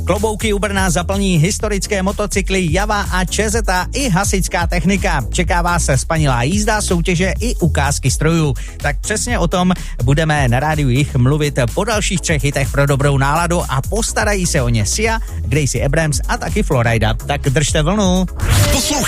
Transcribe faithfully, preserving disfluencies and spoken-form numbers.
Klobouky u Brna zaplní historické motocykly Java a Čezeta i hasičská technika. Čeká vás spanilá jízda, soutěže i ukázky strojů. Tak přesně o tom budeme na rádiu Jich mluvit po dalších třech hitech pro dobrou náladu a postarají se o ně Sia, Gracie Abrams a taky Florida. Tak držte vlnu. Poslouchej